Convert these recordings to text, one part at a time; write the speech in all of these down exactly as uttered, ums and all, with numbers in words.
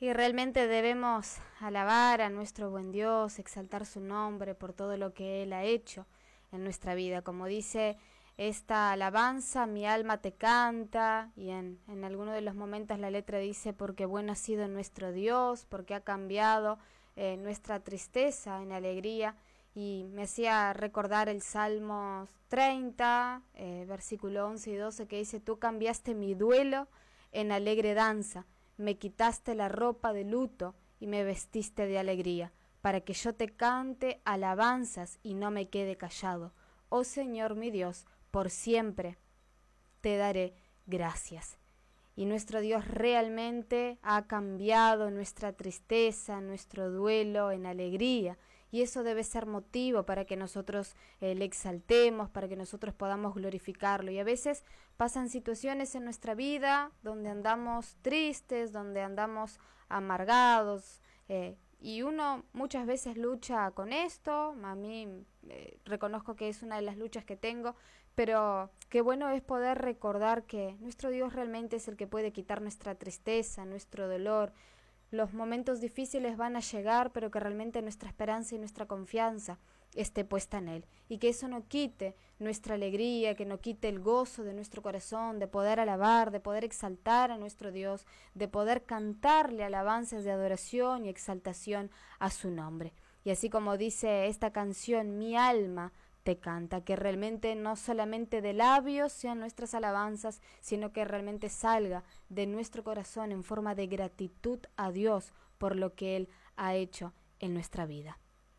Y realmente debemos alabar a nuestro buen Dios, exaltar su nombre por todo lo que Él ha hecho en nuestra vida. Como dice esta alabanza, mi alma te canta, y en, en alguno de los momentos la letra dice, porque bueno ha sido nuestro Dios, porque ha cambiado eh, nuestra tristeza en alegría. Y me hacía recordar el Salmo treinta, eh, versículo once y doce, que dice, tú cambiaste mi duelo en alegre danza, me quitaste la ropa de luto y me vestiste de alegría, para que yo te cante alabanzas y no me quede callado. Oh Señor mi Dios, por siempre te daré gracias. Y nuestro Dios realmente ha cambiado nuestra tristeza, nuestro duelo en alegría. Y eso debe ser motivo para que nosotros eh, le exaltemos, para que nosotros podamos glorificarlo. Y a veces pasan situaciones en nuestra vida donde andamos tristes, donde andamos amargados, eh, y uno muchas veces lucha con esto. A mí eh, reconozco que es una de las luchas que tengo, pero qué bueno es poder recordar que nuestro Dios realmente es el que puede quitar nuestra tristeza, nuestro dolor. Los momentos difíciles van a llegar, pero que realmente nuestra esperanza y nuestra confianza esté puesta en Él. Y que eso no quite nuestra alegría, que no quite el gozo de nuestro corazón, de poder alabar, de poder exaltar a nuestro Dios, de poder cantarle alabanzas de adoración y exaltación a su nombre. Y así como dice esta canción, mi alma te canta, que realmente no solamente de labios sean nuestras alabanzas, sino que realmente salga de nuestro corazón en forma de gratitud a Dios por lo que Él ha hecho en nuestra vida.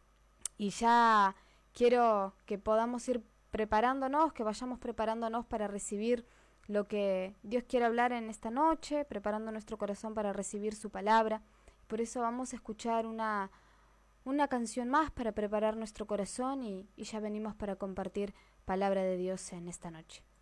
Y ya quiero que podamos ir preparándonos, que vayamos preparándonos para recibir lo que Dios quiere hablar en esta noche, preparando nuestro corazón para recibir su palabra. Por eso vamos a escuchar una Una canción más para preparar nuestro corazón y, y ya venimos para compartir palabra de Dios en esta noche.